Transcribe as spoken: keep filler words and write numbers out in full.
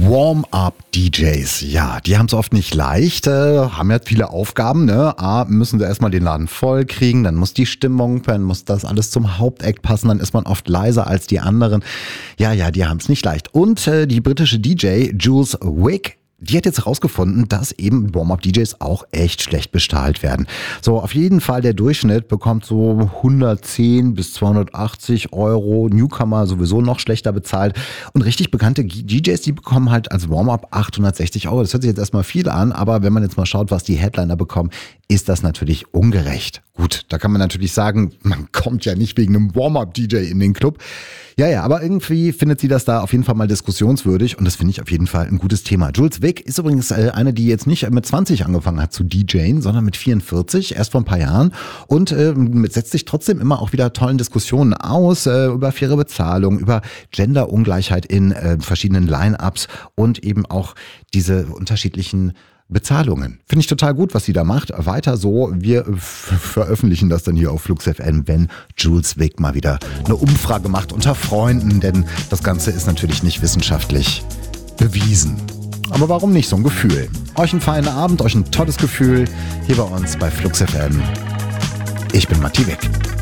Warm-up-D Js, ja, die haben es oft nicht leicht, äh, haben ja viele Aufgaben, ne? A, müssen sie erstmal den Laden voll kriegen, dann muss die Stimmung, dann muss das alles zum Hauptact passen, dann ist man oft leiser als die anderen. Ja, ja, die haben es nicht leicht. Und äh, die britische D J Jules Wick, die hat jetzt herausgefunden, dass eben Warm-up-D Js auch echt schlecht bezahlt werden. So, auf jeden Fall der Durchschnitt bekommt so hundertzehn bis zweihundertachtzig Euro. Newcomer sowieso noch schlechter bezahlt. Und richtig bekannte D Js, die bekommen halt als Warm-up achthundertsechzig Euro. Das hört sich jetzt erstmal viel an, aber wenn man jetzt mal schaut, was die Headliner bekommen, ist das natürlich ungerecht. Gut, da kann man natürlich sagen, man kommt ja nicht wegen einem Warm-up-D J in den Club. Ja, ja, aber irgendwie findet sie das da auf jeden Fall mal diskussionswürdig und das finde ich auf jeden Fall ein gutes Thema. Jules Wick ist übrigens äh, eine, die jetzt nicht mit zwanzig angefangen hat zu DJen, sondern mit vierundvierzig, erst vor ein paar Jahren und äh, setzt sich trotzdem immer auch wieder tollen Diskussionen aus äh, über faire Bezahlung, über Genderungleichheit in äh, verschiedenen Line-Ups und eben auch diese unterschiedlichen Bezahlungen. Finde ich total gut, was sie da macht. Weiter so. Wir f- veröffentlichen das dann hier auf Flux F M, wenn Jules Wick mal wieder eine Umfrage macht unter Freunden, denn das Ganze ist natürlich nicht wissenschaftlich bewiesen. Aber warum nicht so ein Gefühl? Euch einen feinen Abend, euch ein tolles Gefühl hier bei uns bei Flux F M. Ich bin Matti Wick.